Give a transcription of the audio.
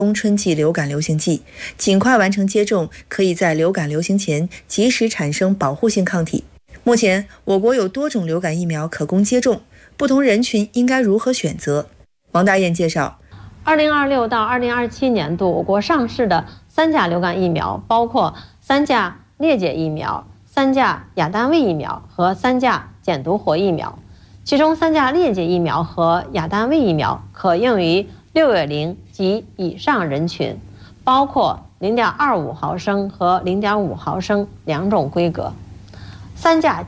春季流感流行季，尽快完成接种，可以在流感流行前及时产生保护性抗体。目前，我国有多种流感疫苗可供接种，不同人群应该如何选择？王大雁介绍 ，2026到2027年度，我国上市的3价流感疫苗包括3价疟疾疫苗、3价亚单位疫苗和3价减毒活疫苗。其中3价疟疾疫苗和亚单位疫苗可用于6·0及以上人群，包括0.25毫升和0.5毫升2种规格。3价